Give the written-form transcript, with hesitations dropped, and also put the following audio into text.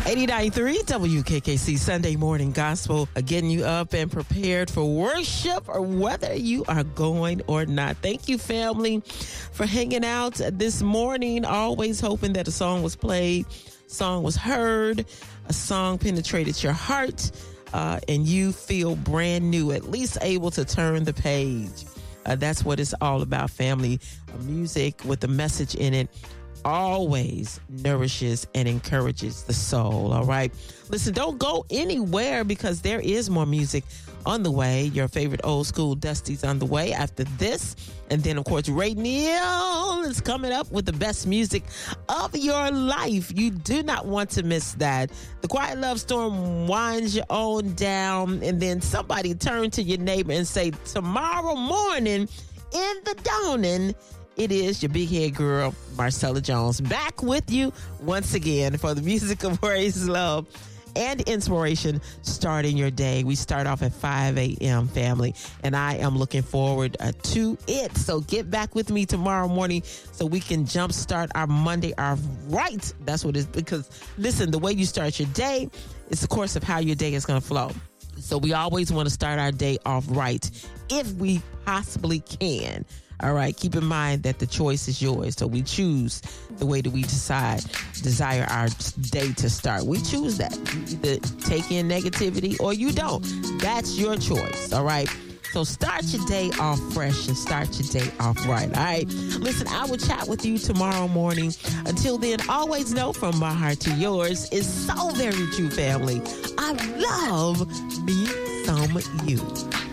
89.3 WKKC Sunday Morning Gospel, getting you up and prepared for worship or whether you are going or not. Thank you, family, for hanging out this morning. Always hoping that a song was played, song was heard, a song penetrated your heart, and you feel brand new, at least able to turn the page. That's what it's all about, family. Music with a message in it always nourishes and encourages the soul, all right? Listen, don't go anywhere because there is more music on the way. Your favorite old school Dusty's on the way after this. And then, of course, Ray Neal is coming up with the best music of your life. You do not want to miss that. The Quiet Love Storm winds you on down, and then somebody turn to your neighbor and say, tomorrow morning in the dawning, it is your big head girl, Marcella Jones, back with you once again for the music of praise, love, and inspiration starting your day. We start off at 5 a.m., family, and I am looking forward to it. So get back with me tomorrow morning so we can jumpstart our Monday off right. That's what it is, because, listen, the way you start your day is the course of how your day is going to flow. So we always want to start our day off right if we possibly can. All right, keep in mind that the choice is yours. So we choose the way that we desire our day to start. We choose that. You either take in negativity or you don't. That's your choice, all right? So start your day off fresh and start your day off right, all right? Listen, I will chat with you tomorrow morning. Until then, always know from my heart to yours is so very true, family. I love me some you.